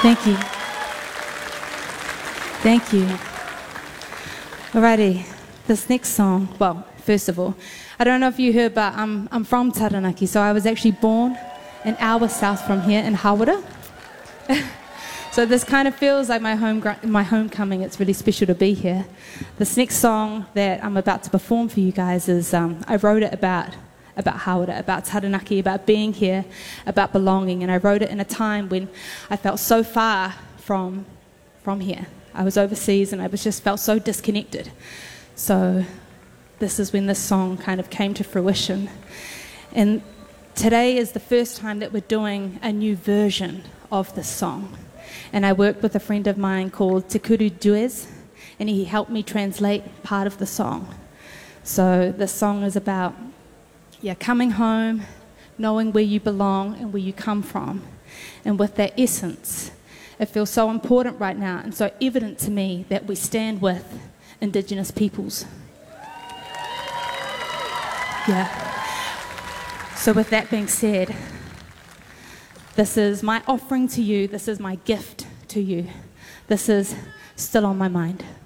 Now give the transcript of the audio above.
Thank you. Thank you. Alrighty, this next song, well, first of all, I don't know if you heard, but I'm from Taranaki, so I was actually born an hour south from here in Hawera. So this kind of feels like my homecoming. It's really special to be here. This next song that I'm about to perform for you guys is, I wrote it about Hawera, about Taranaki, about being here, about belonging, and I wrote it in a time when I felt so far from here. I was overseas and I just felt so disconnected. So this is when this song kind of came to fruition. And today is the first time that we're doing a new version of this song. And I worked with a friend of mine called Te Kuru Duez, and he helped me translate part of the song. So this song is about coming home, knowing where you belong and where you come from. And with that essence, it feels so important right now and so evident to me that we stand with Indigenous peoples. Yeah. So with that being said, this is my offering to you. This is my gift to you. This is Still on My Mind.